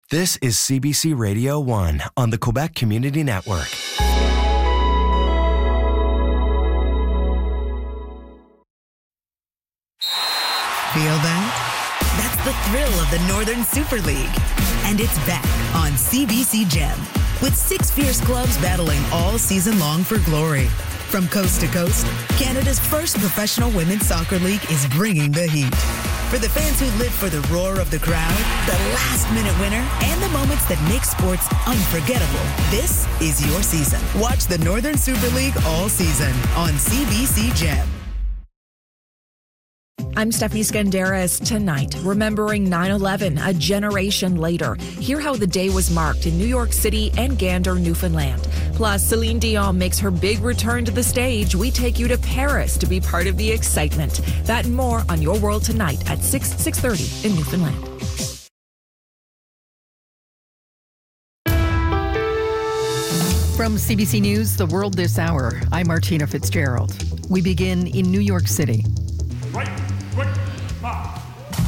This is CBC Radio 1 on the Quebec Community Network. Feel that? That's the thrill of the Northern Super League. And it's back on CBC Gem, with 6 fierce clubs battling all season long for glory. From coast to coast, Canada's first professional women's soccer league is bringing the heat. For the fans who live for the roar of the crowd, the last-minute winner, and the moments that make sports unforgettable, this is your season. Watch the Northern Super League all season on CBC Gem. I'm Stephanie Skandaris. Tonight, remembering 9/11 a generation later. Hear how the day was marked in New York City and Gander, Newfoundland. Plus, Celine Dion makes her big return to the stage. We take you to Paris to be part of the excitement. That and more on Your World Tonight at 6:30 in Newfoundland. From CBC News, The World This Hour, I'm Martina Fitzgerald. We begin in New York City. Right, quick, pop.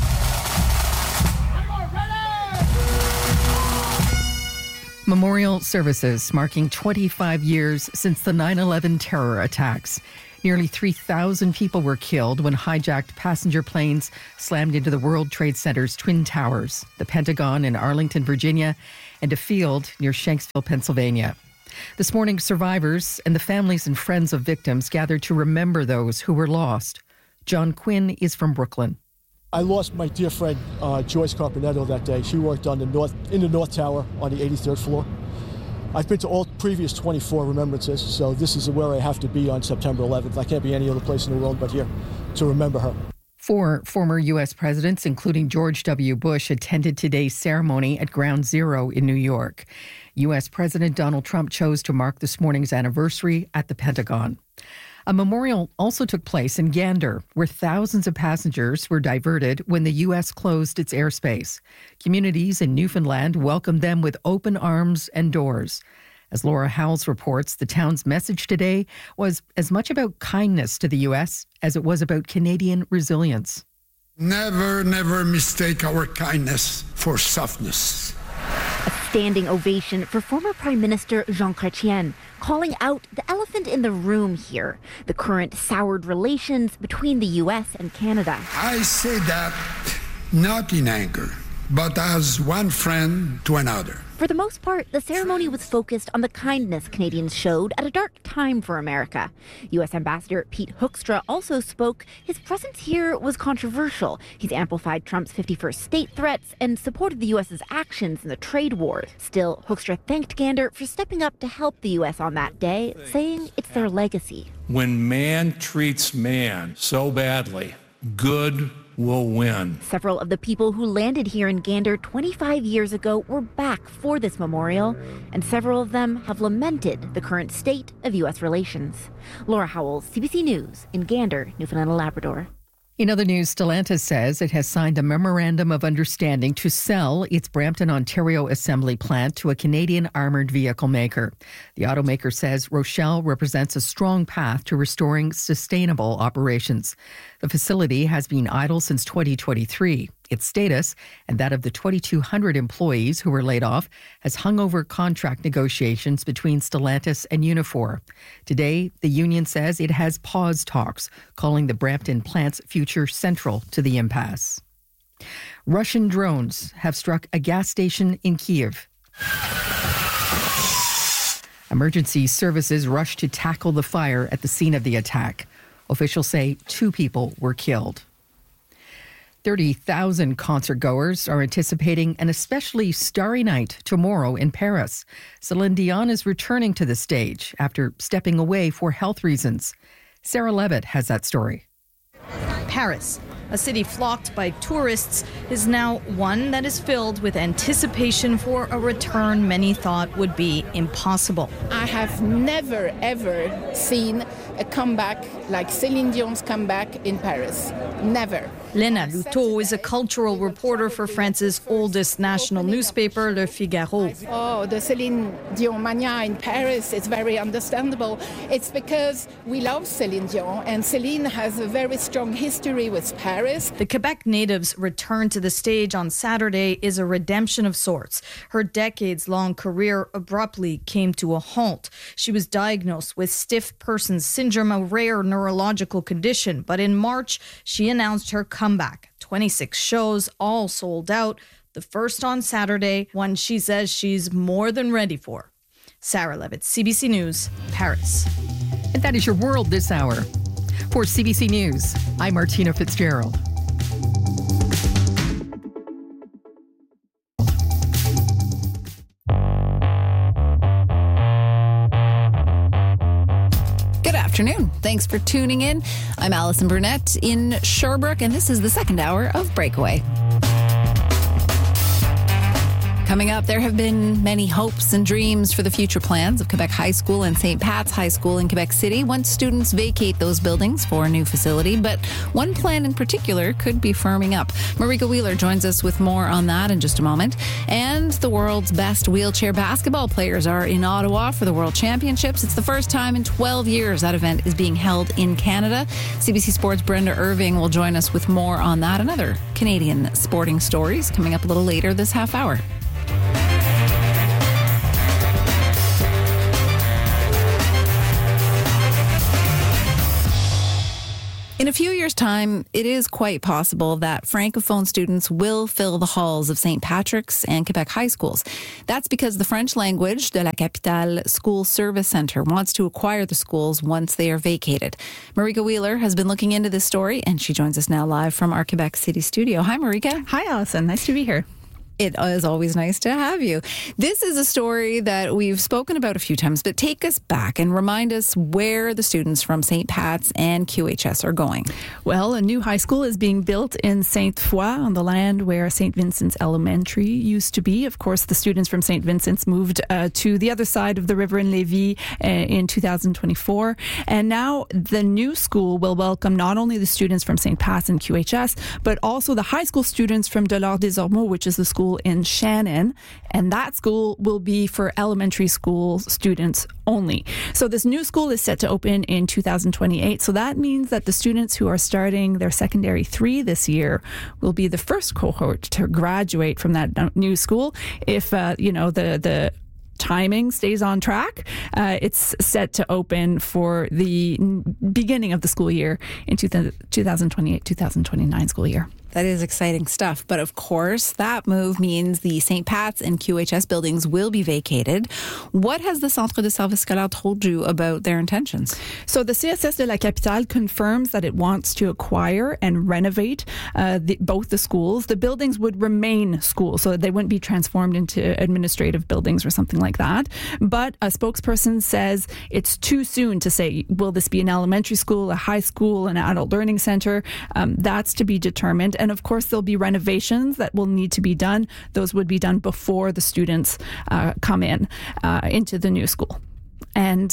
Memorial services marking 25 years since the 9/11 terror attacks. Nearly 3,000 people were killed when hijacked passenger planes slammed into the World Trade Center's Twin Towers, the Pentagon in Arlington, Virginia, and a field near Shanksville, Pennsylvania. This morning, survivors and the families and friends of victims gathered to remember those who were lost. John Quinn is from Brooklyn. I lost my dear friend Joyce Carpenetto that day. She worked on in the North Tower on the 83rd floor. I've been to all previous 24 remembrances, so this is where I have to be on September 11th. I can't be any other place in the world but here to remember her. 4 former U.S. presidents, including George W. Bush, attended today's ceremony at Ground Zero in New York. U.S. President Donald Trump chose to mark this morning's anniversary at the Pentagon. A memorial also took place in Gander, where thousands of passengers were diverted when the U.S. closed its airspace. Communities in Newfoundland welcomed them with open arms and doors. As Laura Howells reports, the town's message today was as much about kindness to the U.S. as it was about Canadian resilience. Never mistake our kindness for softness. A standing ovation for former Prime Minister Jean Chrétien, calling out the elephant in the room here, the current soured relations between the U.S. and Canada. I say that not in anger, but as one friend to another. For the most part, the ceremony was focused on the kindness Canadians showed at a dark time for America. U.S. Ambassador Pete Hoekstra also spoke. His presence here was controversial. He's amplified Trump's 51st state threats and supported the U.S.'s actions in the trade war. Still, Hoekstra thanked Gander for stepping up to help the U.S. on that day, saying it's their legacy. When man treats man so badly, good will win. Several of the people who landed here in Gander 25 years ago were back for this memorial, and several of them have lamented the current state of U.S. relations. Laura Howells, CBC News, in Gander, Newfoundland and Labrador. In other news, Stellantis says it has signed a memorandum of understanding to sell its Brampton, Ontario assembly plant to a Canadian armoured vehicle maker. The automaker says Rochelle represents a strong path to restoring sustainable operations. The facility has been idle since 2023. Its status, and that of the 2,200 employees who were laid off, has hung over contract negotiations between Stellantis and Unifor. Today, the union says it has paused talks, calling the Brampton plant's future central to the impasse. Russian drones have struck a gas station in Kyiv. Emergency services rushed to tackle the fire at the scene of the attack. Officials say 2 people were killed. 30,000 concertgoers are anticipating an especially starry night tomorrow in Paris. Celine Dion is returning to the stage after stepping away for health reasons. Sarah Levitt has that story. Paris, a city flocked by tourists, is now one that is filled with anticipation for a return many thought would be impossible. I have never, ever seen a comeback like Celine Dion's comeback in Paris. Never. Léna Loutot is a cultural reporter for France's oldest national newspaper, Le Figaro. Oh, the Céline Dion mania in Paris is very understandable. It's because we love Céline Dion, and Céline has a very strong history with Paris. The Quebec native's return to the stage on Saturday is a redemption of sorts. Her decades-long career abruptly came to a halt. She was diagnosed with stiff person syndrome, a rare neurological condition, but in March, she announced her comeback. 26 shows, all sold out. The first on Saturday, one she says she's more than ready for. Sarah Levitt, CBC News, Paris. And that is your world this hour. For CBC News, I'm Martina Fitzgerald. Good afternoon. Thanks for tuning in. I'm Allison Burnett in Sherbrooke, and this is the second hour of Breakaway. Coming up, there have been many hopes and dreams for the future plans of Quebec High School and St. Pat's High School in Quebec City once students vacate those buildings for a new facility. But one plan in particular could be firming up. Marika Wheeler joins us with more on that in just a moment. And the world's best wheelchair basketball players are in Ottawa for the World Championships. It's the first time in 12 years that event is being held in Canada. CBC Sports' Brenda Irving will join us with more on that and other Canadian sporting stories coming up a little later this half hour. In a few years' time, it is quite possible that Francophone students will fill the halls of St. Patrick's and Quebec high schools. That's because the French language de la Capitale School Service Centre wants to acquire the schools once they are vacated. Marika Wheeler has been looking into this story, and she joins us now live from our Quebec City studio. Hi, Marika. Hi, Allison. Nice to be here. It is always nice to have you. This is a story that we've spoken about a few times, but take us back and remind us where the students from St. Pat's and QHS are going. Well, a new high school is being built in Sainte-Foy on the land where St. Vincent's Elementary used to be. Of course, the students from St. Vincent's moved to the other side of the river in Lévis in 2024. And now the new school will welcome not only the students from St. Pat's and QHS, but also the high school students from Delors des Ormeaux, which is the school in Shannon, and that school will be for elementary school students only. So this new school is set to open in 2028. So that means that the students who are starting their secondary 3 this year will be the first cohort to graduate from that new school. If the timing stays on track, it's set to open for the beginning of the school year in 2028-2029 school year. That is exciting stuff. But of course, that move means the St. Pat's and QHS buildings will be vacated. What has the Centre de Service Scolaire told you about their intentions? So the CSS de la Capitale confirms that it wants to acquire and renovate both the schools. The buildings would remain schools, so that they wouldn't be transformed into administrative buildings or something like that. But a spokesperson says it's too soon to say, will this be an elementary school, a high school, an adult learning center? That's to be determined. And of course, there'll be renovations that will need to be done. Those would be done before the students come into the new school. And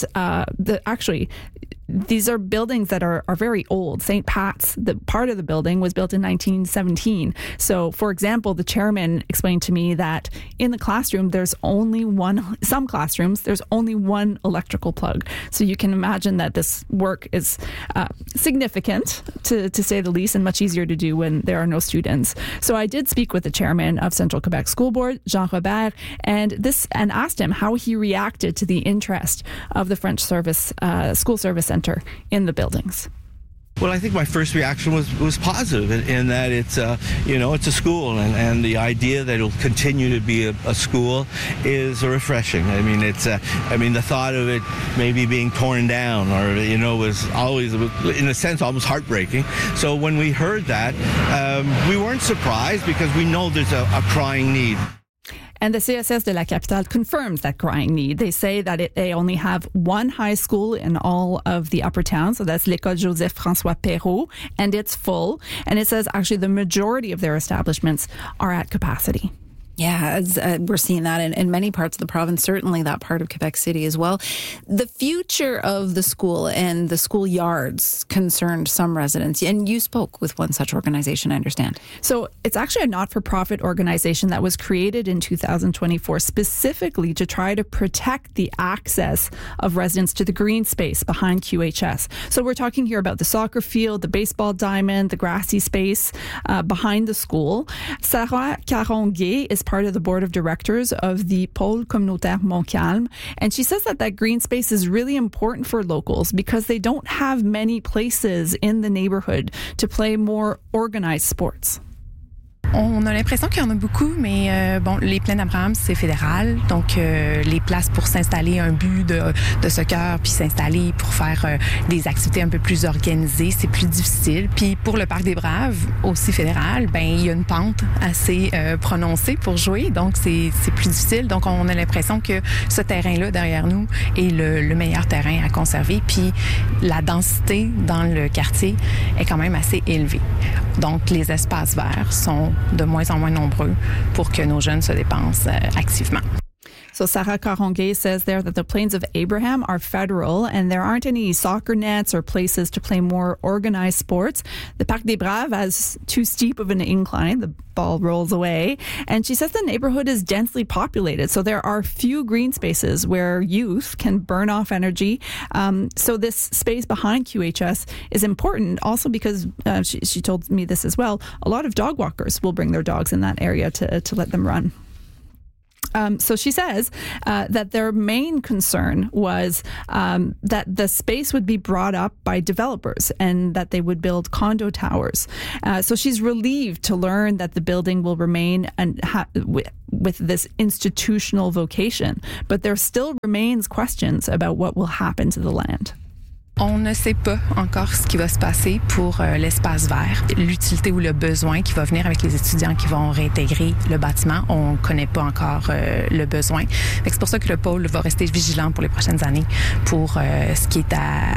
these are buildings that are very old. St. Pat's, the part of the building was built in 1917. So, for example, the chairman explained to me that in the classroom, some classrooms, there's only one electrical plug. So you can imagine that this work is significant, to say the least, and much easier to do when there are no students. So I did speak with the chairman of Central Quebec School Board, Jean Robert, and asked him how he reacted to the interest of the French School Service Center in the buildings. Well, I think my first reaction was positive in that it's a school, and the idea that it'll continue to be a school is refreshing. I mean, the thought of it maybe being torn down was always, in a sense, almost heartbreaking. So when we heard that, we weren't surprised because we know there's a crying need. And the CSS de la Capitale confirms that crying need. They say that they only have one high school in all of the upper town. So that's l'École Joseph-François Perrault, and it's full. And it says actually the majority of their establishments are at capacity. Yeah, we're seeing that in many parts of the province, certainly that part of Quebec City as well. The future of the school and the schoolyards concerned some residents, and you spoke with one such organization, I understand. So it's actually a not-for-profit organization that was created in 2024 specifically to try to protect the access of residents to the green space behind QHS. So we're talking here about the soccer field, the baseball diamond, the grassy space behind the school. Sarah Caron-Gay is part of the board of directors of the Pôle Communautaire Montcalm, and she says that green space is really important for locals because they don't have many places in the neighborhood to play more organized sports. On a l'impression qu'il y en a beaucoup, mais bon, les plaines d'Abraham, c'est fédéral. Donc, les places pour s'installer un but de soccer puis s'installer pour faire des activités un peu plus organisées, c'est plus difficile. Puis pour le Parc des Braves, aussi fédéral, ben il y a une pente assez prononcée pour jouer. Donc, c'est plus difficile. Donc, on a l'impression que ce terrain-là, derrière nous, est le meilleur terrain à conserver. Puis la densité dans le quartier est quand même assez élevée. Donc, les espaces verts sont de moins en moins nombreux pour que nos jeunes se dépensent activement. So Sarah Caron-Gay says there that the Plains of Abraham are federal and there aren't any soccer nets or places to play more organized sports. The Parc des Braves has too steep of an incline. The ball rolls away. And she says the neighborhood is densely populated. So there are few green spaces where youth can burn off energy. So this space behind QHS is important also because she told me this as well. A lot of dog walkers will bring their dogs in that area to let them run. So she says that their main concern was that the space would be brought up by developers and that they would build condo towers. So she's relieved to learn that the building will remain with this institutional vocation, but there still remains questions about what will happen to the land. On ne sait pas encore ce qui va se passer pour l'espace vert, l'utilité ou le besoin qui va venir avec les étudiants qui vont réintégrer le bâtiment. On ne connaît pas encore le besoin. C'est pour ça que le pôle va rester vigilant pour les prochaines années pour ce qui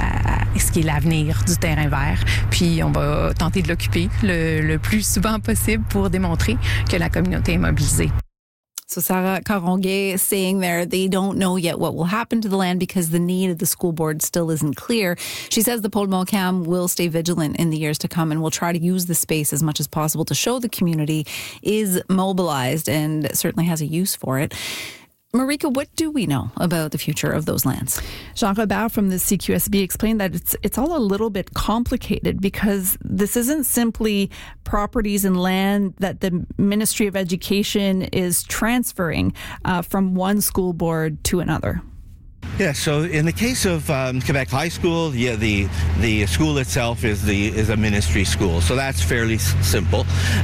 est l'avenir du terrain vert. Puis on va tenter de l'occuper le plus souvent possible pour démontrer que la communauté est mobilisée. So Sarah Caron-Gay is saying there they don't know yet what will happen to the land because the need of the school board still isn't clear. She says the Pôle Montcalm will stay vigilant in the years to come and will try to use the space as much as possible to show the community is mobilized and certainly has a use for it. Marika, what do we know about the future of those lands? Jean Robert from the CQSB explained that it's all a little bit complicated because this isn't simply properties and land that the Ministry of Education is transferring from one school board to another. Yeah, so in the case of Quebec High School, the school itself is a ministry school, so that's fairly simple.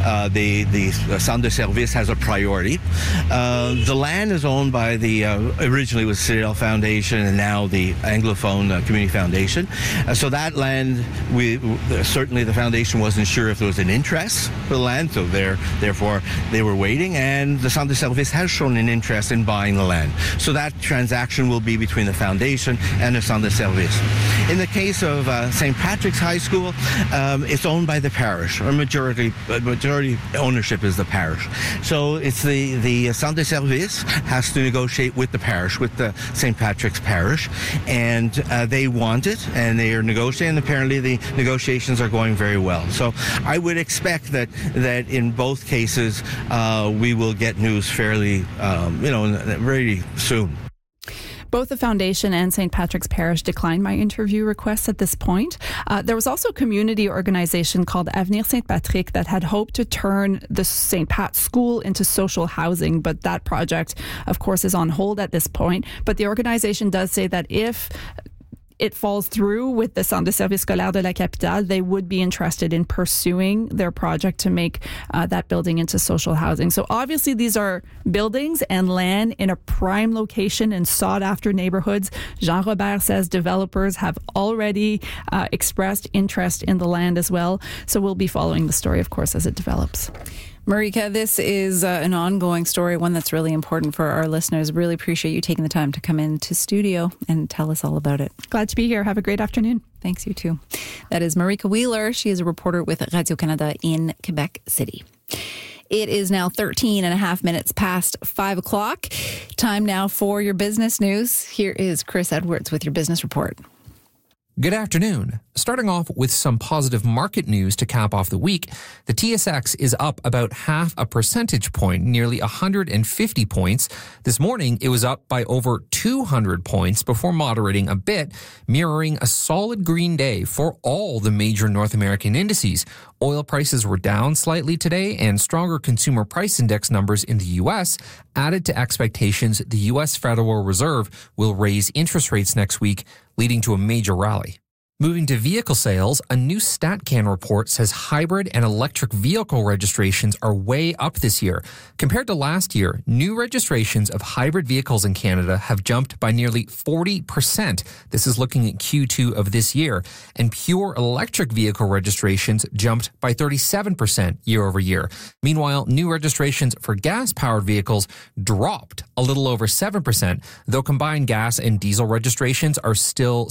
The Centre de Service has a priority. The land is owned by originally was Citadel Foundation and now the Anglophone Community Foundation. So that land, certainly the foundation wasn't sure if there was an interest for the land, so therefore they were waiting, and the Centre de Service has shown an interest in buying the land. So that transaction will be between the foundation and the Centre de Service. In the case of St. Patrick's High School, it's owned by the parish. Or majority ownership is the parish. So it's the Centre de Service has to negotiate with the parish, with the St. Patrick's Parish, and they want it, and they are negotiating. Apparently, the negotiations are going very well. So I would expect that in both cases we will get news fairly, very soon. Both the foundation and St. Patrick's Parish declined my interview requests at this point. There was also a community organization called Avenir St. Patrick that had hoped to turn the St. Pat School into social housing, but that project, of course, is on hold at this point. But the organization does say that if it falls through with the Centre de Service Scolaire de la Capitale, they would be interested in pursuing their project to make that building into social housing. So obviously these are buildings and land in a prime location in sought-after neighborhoods. Jean Robert says developers have already expressed interest in the land as well. So we'll be following the story, of course, as it develops. Marika, this is an ongoing story, one that's really important for our listeners. Really appreciate you taking the time to come into studio and tell us all about it. Glad to be here. Have a great afternoon. Thanks, you too. That is Marika Wheeler. She is a reporter with Radio-Canada in Quebec City. It is now 13 and a half minutes past 5 o'clock. Time now for your business news. Here is Chris Edwards with your business report. Good afternoon. Starting off with some positive market news to cap off the week, the TSX is up about half a percentage point, nearly 150 points. This morning, it was up by over 200 points before moderating a bit, mirroring a solid green day for all the major North American indices. Oil prices were down slightly today, and stronger consumer price index numbers in the U.S. added to expectations the U.S. Federal Reserve will raise interest rates next week, leading to a major rally. Moving to vehicle sales, a new StatCan report says hybrid and electric vehicle registrations are way up this year. Compared to last year, new registrations of hybrid vehicles in Canada have jumped by nearly 40%. This is looking at Q2 of this year. And pure electric vehicle registrations jumped by 37% year over year. Meanwhile, new registrations for gas-powered vehicles dropped a little over 7%, though combined gas and diesel registrations are still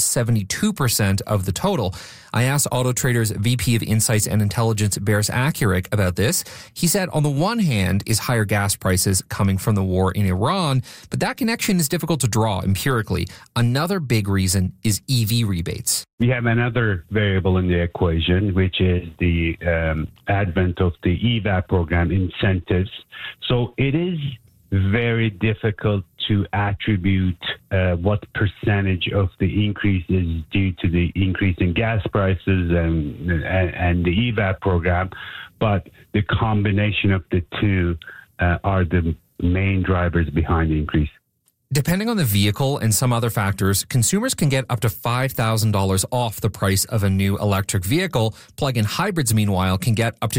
72% of the total. I asked Auto Trader's VP of Insights and Intelligence, Bears Accurate, about this. He said, on the one hand, is higher gas prices coming from the war in Iran, but that connection is difficult to draw empirically. Another big reason is EV rebates. We have another variable in the equation, which is the advent of the EVAP program incentives. So it is very difficult to attribute what percentage of the increase is due to the increase in gas prices and the EVAP program, but the combination of the two are the main drivers behind the increase. Depending on the vehicle and some other factors, consumers can get up to $5,000 off the price of a new electric vehicle. Plug-in hybrids, meanwhile, can get up to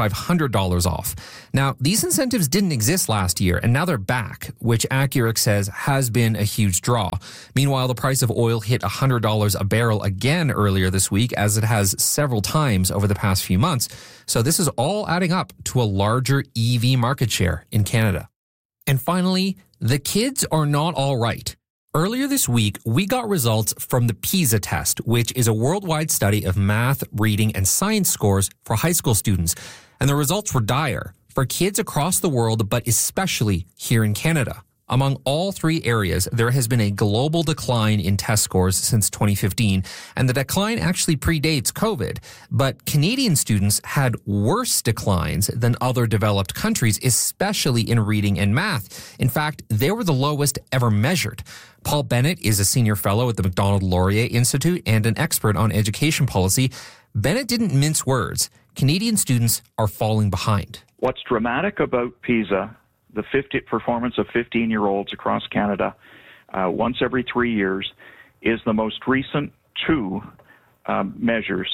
$2,500 off. Now, these incentives didn't exist last year, and now they're back, which Accurate says has been a huge draw. Meanwhile, the price of oil hit $100 a barrel again earlier this week, as it has several times over the past few months. So this is all adding up to a larger EV market share in Canada. And finally, the kids are not all right. Earlier this week, we got results from the PISA test, which is a worldwide study of math, reading, and science scores for high school students. And the results were dire for kids across the world, but especially here in Canada. Among all three areas, there has been a global decline in test scores since 2015, and the decline actually predates COVID. But Canadian students had worse declines than other developed countries, especially in reading and math. In fact, they were the lowest ever measured. Paul Bennett is a senior fellow at the Macdonald-Laurier Institute and an expert on education policy. Bennett didn't mince words. Canadian students are falling behind. What's dramatic about PISA, the performance of 15-year-olds across Canada once every 3 years, is the most recent two measures,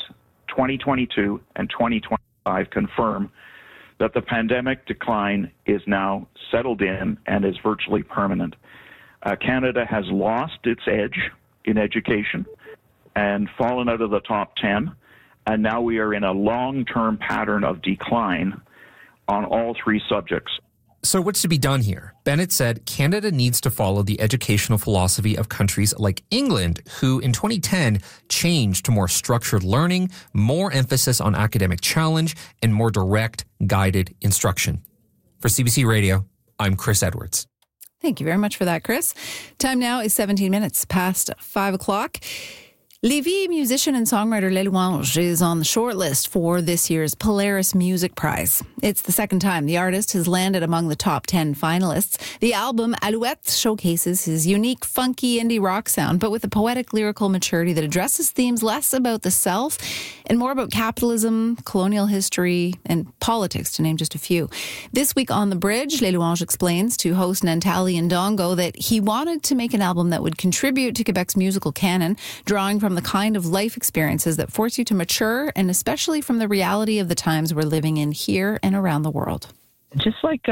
2022 and 2025, confirm that the pandemic decline is now settled in and is virtually permanent. Canada has lost its edge in education and fallen out of the top 10, and now we are in a long-term pattern of decline on all three subjects. So what's to be done here? Bennett said Canada needs to follow the educational philosophy of countries like England, who in 2010 changed to more structured learning, more emphasis on academic challenge, and more direct, guided instruction. For CBC Radio, I'm Chris Edwards. Thank you very much for that, Chris. Time now is 17 minutes past 5 o'clock. Lévis musician and songwriter Les Louanges is on the shortlist for this year's Polaris Music Prize. It's the second time the artist has landed among the top 10 finalists. The album Alouette showcases his unique, funky indie rock sound, but with a poetic lyrical maturity that addresses themes less about the self and more about capitalism, colonial history, and politics, to name just a few. This week on The Bridge, Les Louanges explains to host Nantali Ndongo that he wanted to make an album that would contribute to Quebec's musical canon, drawing from the kind of life experiences that force you to mature, and especially from the reality of the times we're living in here and around the world. Just like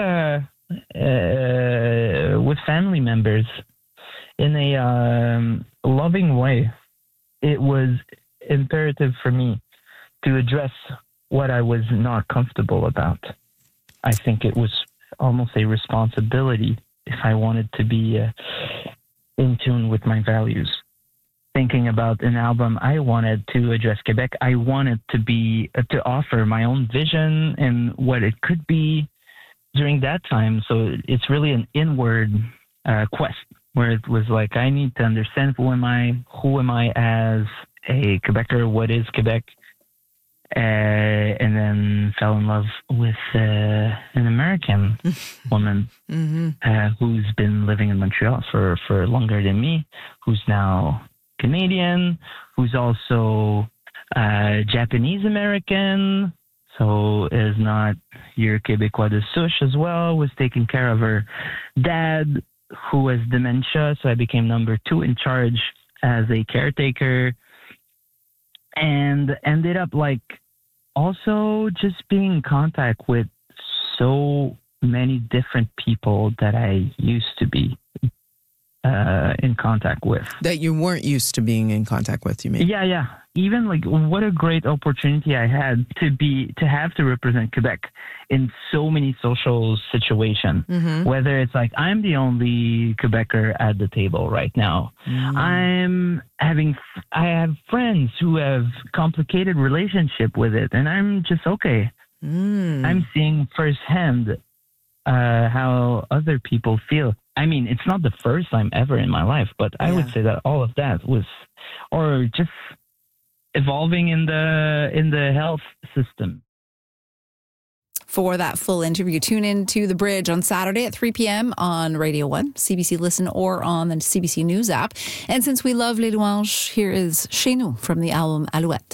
with family members, in a loving way, it was imperative for me to address what I was not comfortable about. I think it was almost a responsibility if I wanted to be in tune with my values. Thinking about an album, I wanted to address Quebec. I wanted to offer my own vision and what it could be, during that time, so it's really an inward quest where it was like, I need to understand who am I as a Quebecer, what is Quebec, and then fell in love with an American woman who's been living in Montreal for longer than me, who's now Canadian, who's also Japanese American, so is not your Québécois de souche as well, was taking care of her dad who has dementia, so I became number 2 in charge as a caretaker, and ended up like also just being in contact with so many different people that I used to be in contact with. That you weren't used to being in contact with, you mean? Yeah. Even like what a great opportunity I had to have to represent Quebec in so many social situations. Whether it's like I'm the only Quebecer at the table right now. I have friends who have complicated relationship with it, and I'm just okay. I'm seeing firsthand how other people feel. I mean, it's not the first time ever in my life, but I would say that all of that was, or just evolving in the health system. For that full interview, tune in to The Bridge on Saturday at 3 p.m. on Radio 1, CBC Listen, or on the CBC News app. And since we love Les Louanges, here is Chez Nous from the album Alouette.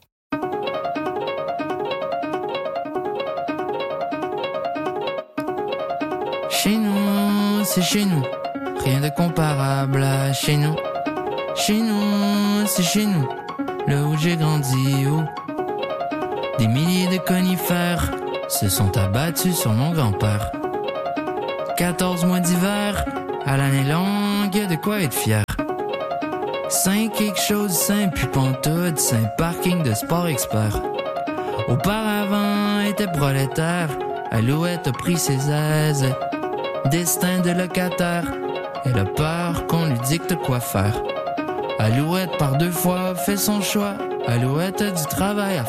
Chez nous, c'est chez nous, rien de comparable à chez nous. Chez nous, c'est chez nous, là où j'ai grandi, où des milliers de conifères se sont abattus sur mon grand-père. 14 mois d'hiver, à l'année longue, y a de quoi être fier. 5 quelque chose, 5 puis pantoute, 5 parking de sport expert. Auparavant, était prolétaire, Alouette a pris ses aises. Destin de locataire, elle a peur qu'on lui dicte quoi faire. Alouette par 2 fois fait son choix, Alouette a du travail à faire.